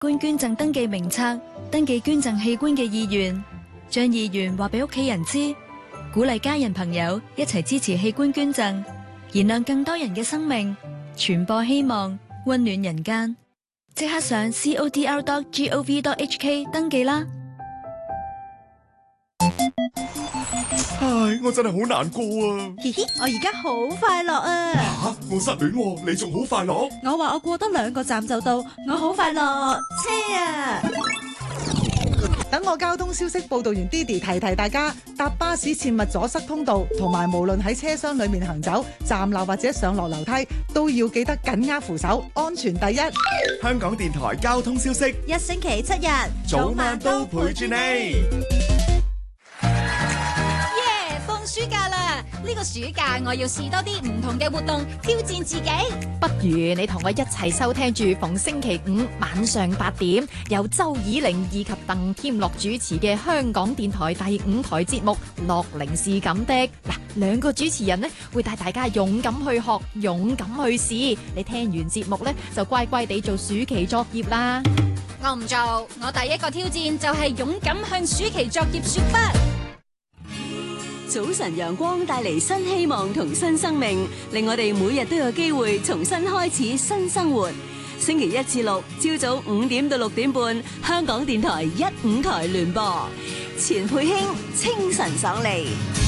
冠捐贈登記名冊，登記捐贈器官嘅意願，將意願話俾屋企人知，鼓勵家人朋友一齊支持器官捐贈，燃亮更多人嘅生命，傳播希望，溫暖人間。即刻上 codr.gov.hk 登記啦！ 唉，我真係好難過啊！ 嘻嘻，我而家好快樂啊！ 吓，我失戀喎，你仲好快樂？ 我話我過多2個站就到，我好快樂。車啊！ 等我交通消息報道員 Didi 提大家，搭巴士切勿阻塞通道，同埋無論喺車廂裏面行走、站立或者上落樓梯，都要記得緊握扶手，安全第一。 香港電台交通消息， 一星期7日， 早晚都陪住你。 暑假啦！呢個暑假我要試多啲唔同嘅活動，挑戰自己。 不如你同我一齊收聽住逢星期5晚上8點，由周以玲以及鄧添樂主持嘅香港電台第5台節目《樂齡是咁的》。嗱，2個主持人呢會帶大家勇敢去學，勇敢去試。你聽完節目呢，就乖乖地做暑期作業啦。 我唔做，我第一個挑戰就係勇敢向暑期作業說不。 早晨陽光帶嚟新希望同新生命，令我哋每日都有機會重新開始新生活。星期1至6朝早5點到6點半，香港電台1、5台聯播，錢佩卿清晨爽利。